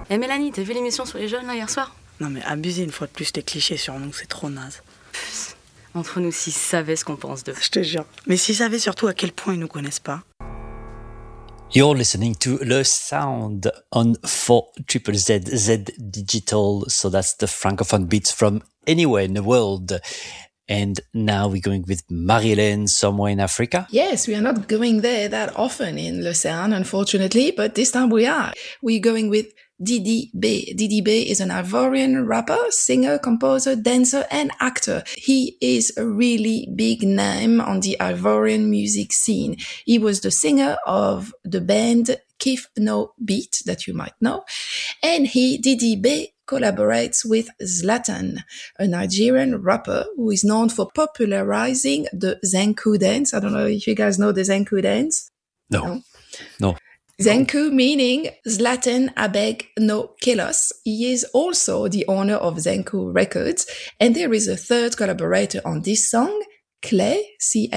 Eh Mélanie, t'as vu l'émission sur les jeunes là hier soir? Non mais abuser une fois de plus tes clichés sur nous, c'est trop naze. Entre nous, s'ils savaient ce qu'on pense d'eux. Je te jure. Mais s'ils savaient surtout à quel point ils nous connaissent pas. You're listening to Le Sound on 4ZZZ Z Digital. So that's the Francophone beats from anywhere in the world. And now we're going with Marie-Hélène, somewhere in Africa. Yes, we are not going there that often in Le Sound, unfortunately, but this time we are. We're going with Didi B. Didi B is an Ivorian rapper, singer, composer, dancer, and actor. He is a really big name on the Ivorian music scene. He was the singer of the band Kif No Beat, that you might know. And Didi B, collaborates with Zlatan, a Nigerian rapper who is known for popularizing the Zenku dance. I don't know if you guys know the Zenku dance. No. Zenku meaning Zlatan Abeg no Kilos. He is also the owner of Zenku Records. And there is a third collaborator on this song, Clay,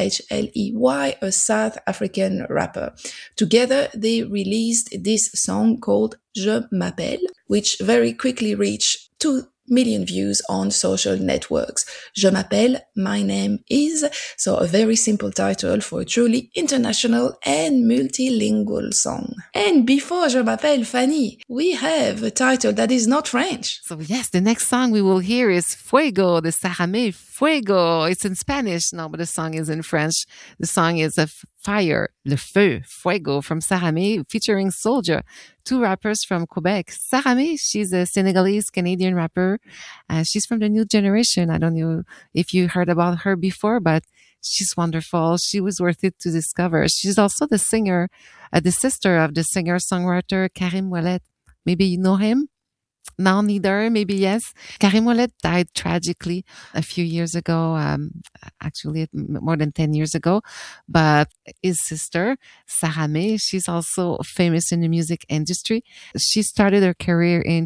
Chley, a South African rapper. Together, they released this song called Je m'appelle, which very quickly reached 2 million views on social networks. Je m'appelle, my name is, so a very simple title for a truly international and multilingual song. And before Je m'appelle, Fanny, we have a title that is not French. So yes, the next song we will hear is Fuego, the Saramé Fuego. It's in Spanish, no, but the song is in French. The song is of Fire, Le Feu, Fuego from Saramé, featuring Soldier, 2 rappers from Quebec. Saramé, she's a Senegalese-Canadian rapper. She's from the new generation. I don't know if you heard about her before, but she's wonderful. She was worth it to discover. She's also the singer, the sister of the singer-songwriter Karim Ouellet. Maybe you know him? No, neither. Maybe yes. Karim Ouellet died tragically a few years ago, actually more than 10 years ago. But his sister, Saramé, she's also famous in the music industry. She started her career in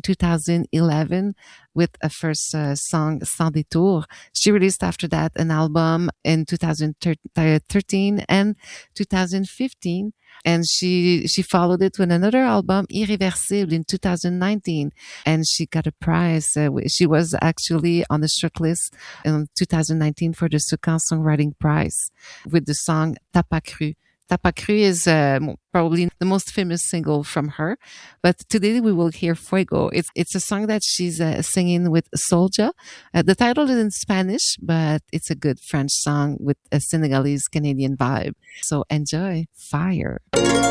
2011 with a first song, Sans Détour. She released after that an album in 2013 and 2015. And she followed it with another album, Irréversible, in 2019. And she got a prize. She was actually on the shortlist in 2019 for the Soucan Songwriting Prize with the song T'as pas cru. T'as pas cru is probably the most famous single from her. But today we will hear Fuego. It's a song that she's singing with Soulja. The title is in Spanish, but it's a good French song with a Senegalese Canadian vibe. So enjoy Fire.